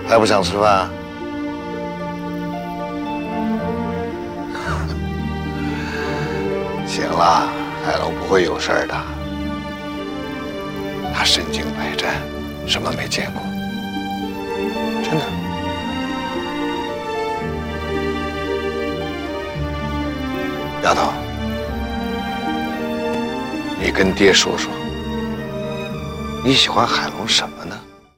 还不想吃饭？行了，海龙不会有事儿的。他身经百战，什么没见过？真的。丫头，你跟爹说说，你喜欢海龙什么呢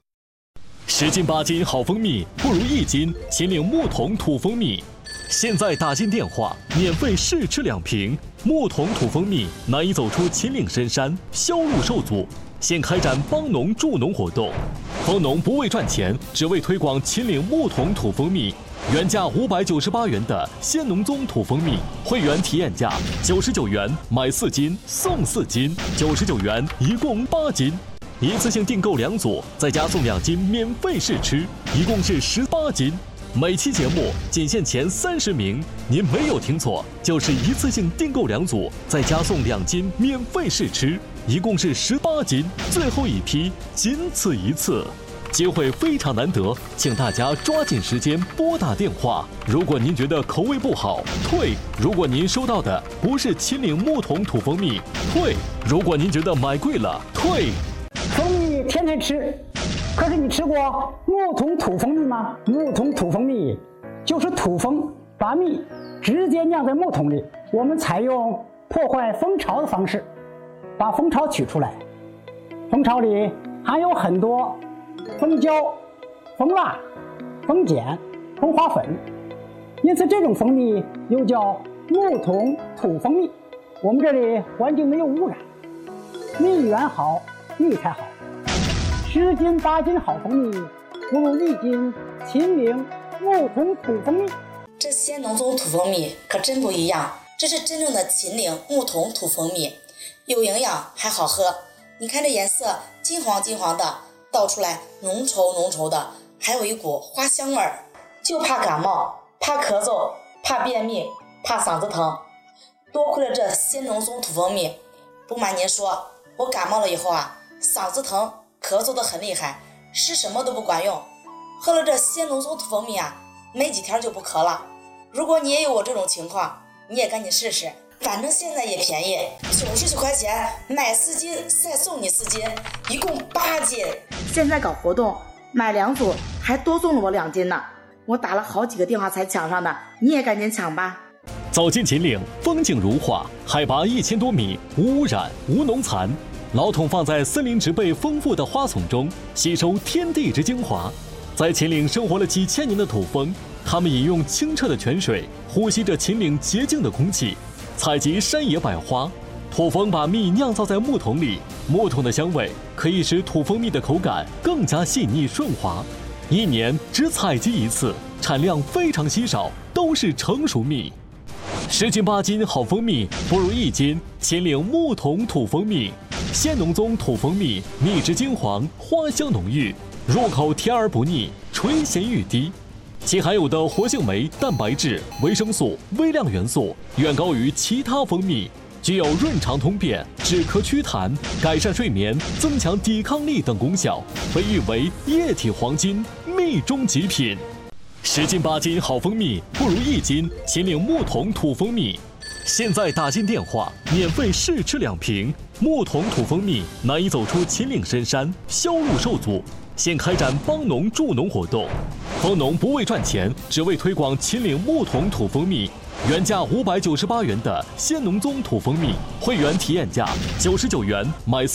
？10斤8斤好蜂蜜，不如1斤秦岭木桶土蜂蜜。现在打进电话，免费试吃2瓶木桶土蜂蜜，难以走出秦岭深山，销路受阻。现开展帮农助农活动，蜂农不为赚钱，只为推广秦岭木桶土蜂蜜。原价598元的鲜农宗土蜂蜜，会员体验价99元，买4斤送4斤，99元一共8斤。一次性订购2组，再加送2斤免费试吃，一共是18斤。每期节目仅限前30名，您没有听错，就是一次性订购2组，再加送2斤免费试吃，一共是18斤。最后一批，仅此一次，机会非常难得，请大家抓紧时间拨打电话。如果您觉得口味不好，退；如果您收到的不是秦岭木桶土蜂蜜，退；如果您觉得买贵了，退。 蜂蜜天天吃，可是你吃过木桶土蜂蜜吗？木桶土蜂蜜就是土蜂把蜜直接酿在木桶里，我们采用破坏蜂巢的方式，把蜂巢取出来。蜂巢里含有很多蜂胶、蜂蜡、蜂碱、蜂花粉，因此这种蜂蜜又叫木桶土蜂蜜。我们这里环境没有污染，蜜源好，蜜才好。10斤8斤好蜂蜜，不如1斤秦岭木桶土蜂蜜。 这鲜农宗土蜂蜜可真不一样，这是真正的秦岭木桶土蜂蜜，有营养还好喝。你看这颜色金黄金黄的，倒出来浓稠浓稠的，还有一股花香味儿。就怕感冒，怕咳嗽，怕便秘，怕嗓子疼，多亏了这鲜农宗土蜂蜜。不瞒您说，我感冒了以后啊，嗓子疼，咳嗽得很厉害，吃什么都不管用。喝了这鲜农宗土蜂蜜啊，没几天就不咳了。如果你也有我这种情况，你也赶紧试试，反正现在也便宜，99块钱买4斤再送你4斤，一共8斤。 现在搞活动，买2组还多送了我2斤呢，我打了好几个电话才抢上的，你也赶紧抢吧。 走进秦岭，风景如画，海拔1000多米，无污染，无农残。老桶放在森林植被丰富的花丛中，吸收天地之精华。在秦岭生活了几千年的土蜂，它们饮用清澈的泉水，呼吸着秦岭洁净的空气，采集山野百花。土蜂把蜜酿造在木桶里，木桶的香味可以使土蜂蜜的口感更加细腻顺滑。1年只采集1次，产量非常稀少，都是成熟蜜。10斤8斤好蜂蜜，不如1斤秦岭木桶土蜂蜜。鲜农宗土蜂蜜，蜜质金黄，花香浓郁，入口甜而不腻，垂涎欲滴。其含有的活性酶、蛋白质、维生素、微量元素远高于其他蜂蜜，具有润肠通便、止咳祛痰、改善睡眠、增强抵抗力等功效，被誉为液体黄金，蜜中极品。10斤8斤好蜂蜜，不如1斤秦岭木桶土蜂蜜。现在打进电话，免费试吃2瓶木桶土蜂蜜，难以走出秦岭深山，销路受阻。现开展帮农助农活动，蜂农不为赚钱，只为推广秦岭木桶土蜂蜜。原价598元的鲜农宗土蜂蜜，会员体验价99元，买